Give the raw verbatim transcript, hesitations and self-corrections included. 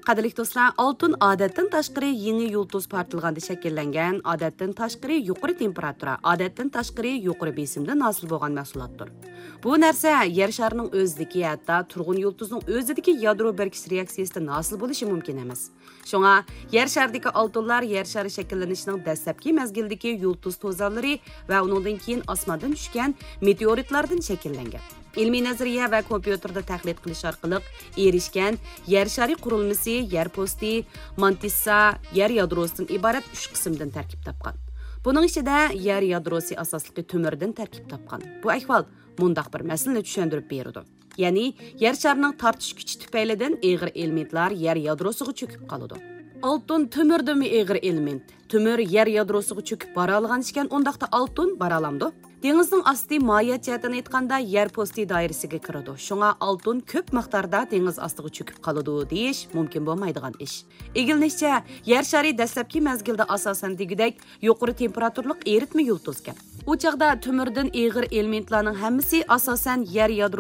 Qadrli do'stlar, oltin odatdan tashqari yangi yulduz portlalganda shakllangan, odatdan tashqari yuqori temperatura, odatdan tashqari yuqori besimda hosil bo'lgan mahsulotdir. Bu narsa yer sharining o'zidagi, hatto turg'un yulduzning o'zidagi yadro berkish reaksiyasidan hosil bo'lishi mumkin emas. Shunga yer sharidagi oltinlar yer shari shakllanishining dastlabki mezgildagi yulduz to'zonlari va undan keyin osmondan tushgan meteoritlardan shakllangan. İlmiy nazariya va kompyuterda tahlil qilish orqali erishgan yer shari qurilmasi yer posti, mantissa, yer yadrosidan iborat uch qismdan tarkib topgan. Buning ichida yer yadrosi asosli to'mirdan tarkib topgan. Bu ahvol mundaq bir masalani tushuntirib beradi. Ya'ni yer sharining tortish kuchi tufaylidan og'ir elementlar yer yadrosiga cho'kib qoladi. Oltin to'mirdimi og'ir element? To'mir yer yadrosiga cho'kib bora olgan ekan, undaqda oltin bora olamdi. Dengizning asti mohiyat jihatdan aytganda yer posti doirasiga kiradi. Shunga oltin ko'p miqdorda dengiz ostiga cho'kib qoladi deyish mumkin bo'lmaydigan ish. Egilinishcha, yer shari dastlabki mezgilda asosan degidek yuqori temperaturli eritma yulduzgan. U chaqda to'mirdan og'ir elementlarning hammasi asosan yer yadro